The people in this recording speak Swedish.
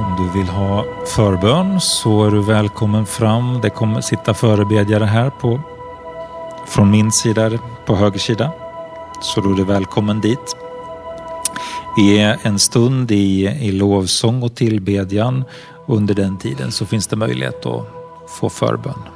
Om du vill ha förbön så är du välkommen fram. Det kommer sitta förebedjare här från min sida på höger sida. Så då är du välkommen dit. Vi är en stund i lovsång och tillbedjan. Under den tiden så finns det möjlighet att få förbön.